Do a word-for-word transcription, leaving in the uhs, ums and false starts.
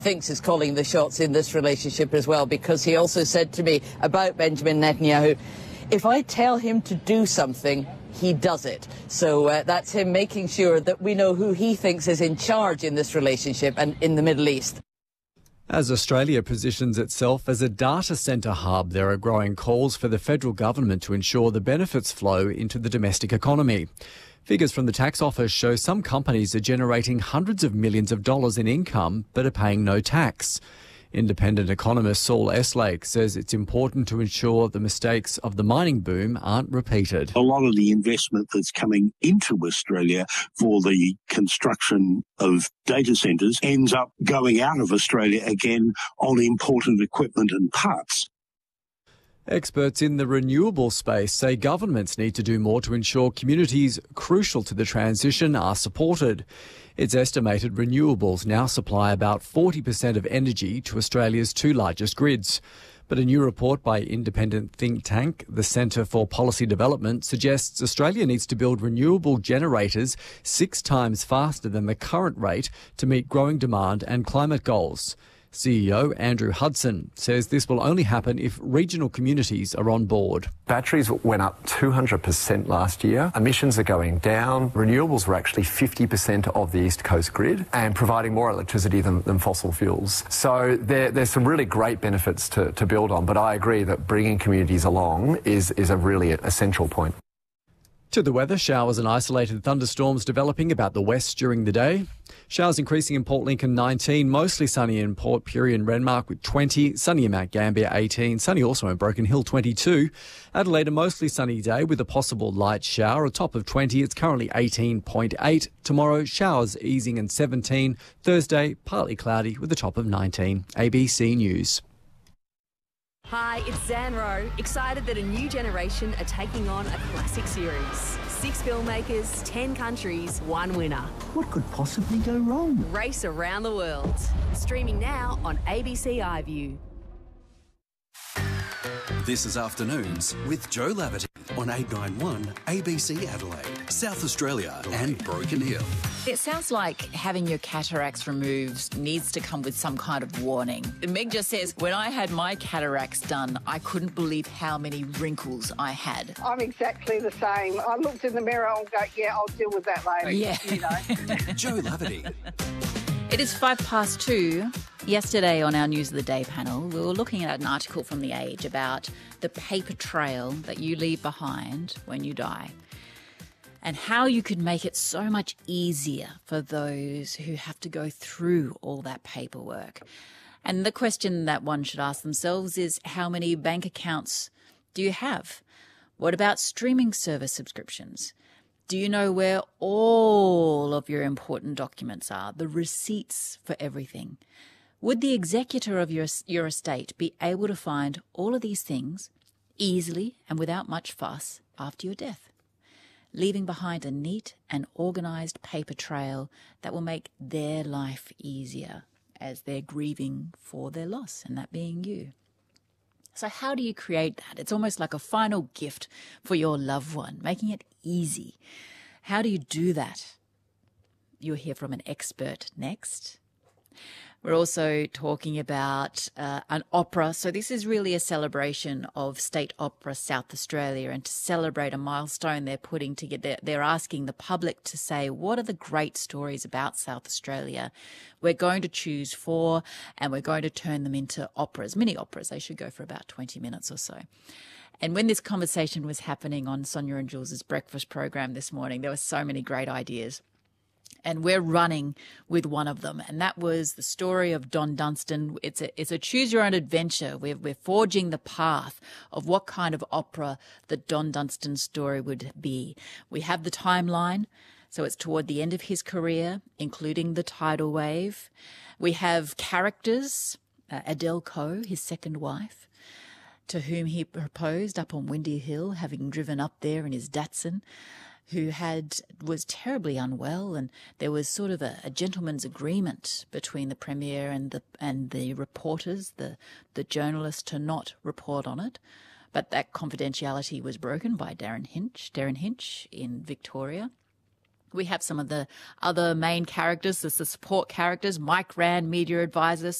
thinks is calling the shots in this relationship as well, because he also said to me about Benjamin Netanyahu, if I tell him to do something, he does it. So uh, that's him making sure that we know who he thinks is in charge in this relationship and in the Middle East. As Australia positions itself as a data centre hub, there are growing calls for the federal government to ensure the benefits flow into the domestic economy. Figures from the tax office show some companies are generating hundreds of millions of dollars in income but are paying no tax. Independent economist Saul Eslake says it's important to ensure the mistakes of the mining boom aren't repeated. A lot of the investment that's coming into Australia for the construction of data centres ends up going out of Australia again on imported equipment and parts. Experts in the renewable space say governments need to do more to ensure communities crucial to the transition are supported. It's estimated renewables now supply about forty percent of energy to Australia's two largest grids. But a new report by independent think tank, the Centre for Policy Development, suggests Australia needs to build renewable generators six times faster than the current rate to meet growing demand and climate goals. C E O Andrew Hudson says this will only happen if regional communities are on board. Batteries went up two hundred percent last year. Emissions are going down. Renewables were actually fifty percent of the East Coast grid and providing more electricity than, than fossil fuels. So there, there's some really great benefits to, to build on, but I agree that bringing communities along is, is a really essential point. To the weather, showers and isolated thunderstorms developing about the west during the day. Showers increasing in Port Lincoln nineteen, mostly sunny in Port Pirie and Renmark with twenty, sunny in Mount Gambier eighteen, sunny also in Broken Hill twenty-two. Adelaide a mostly sunny day with a possible light shower, a top of twenty, it's currently eighteen point eight. Tomorrow, showers easing in seventeen. Thursday, partly cloudy with a top of nineteen. A B C News. Hi, it's Zan Rowe, excited that a new generation are taking on a classic series. Six filmmakers, ten countries, one winner. What could possibly go wrong? Race around the world. Streaming now on A B C iView. This is Afternoons with Joe Laverty on eight ninety-one A B C Adelaide, South Australia and Broken Hill. It sounds like having your cataracts removed needs to come with some kind of warning. Meg just says, when I had my cataracts done, I couldn't believe how many wrinkles I had. I'm exactly the same. I looked in the mirror and go, yeah, I'll deal with that later. Yeah. You know. Joe Laverty. It is five past two. Yesterday on our News of the Day panel, we were looking at an article from The Age about the paper trail that you leave behind when you die and how you could make it so much easier for those who have to go through all that paperwork. And the question that one should ask themselves is, how many bank accounts do you have? What about streaming service subscriptions? Do you know where all of your important documents are, the receipts for everything? Would the executor of your, your estate be able to find all of these things easily and without much fuss after your death, leaving behind a neat and organised paper trail that will make their life easier as they're grieving for their loss, and that being you? So how do you create that? It's almost like a final gift for your loved one, making it easy. How do you do that? You'll hear from an expert next. We're also talking about uh, an opera. So this is really a celebration of State Opera South Australia, and to celebrate a milestone they're putting together, they're asking the public to say, what are the great stories about South Australia? We're going to choose four and we're going to turn them into operas, mini operas. They should go for about twenty minutes or so. And when this conversation was happening on Sonia and Jules' breakfast program this morning, there were so many great ideas. And we're running with one of them, and that was the story of Don Dunstan. It's a, it's a choose-your-own-adventure. We're, we're forging the path of what kind of opera the Don Dunstan story would be. We have the timeline, so it's toward the end of his career, including the tidal wave. We have characters, uh, Adele Coe, his second wife, to whom he proposed up on Windy Hill, having driven up there in his Datsun, who had was terribly unwell, and there was sort of a, a gentleman's agreement between the Premier and the and the reporters, the the journalists, to not report on it. But that confidentiality was broken by Darren Hinch, Darren Hinch in Victoria. We have some of the other main characters, the support characters. Mike Rand, media advisor,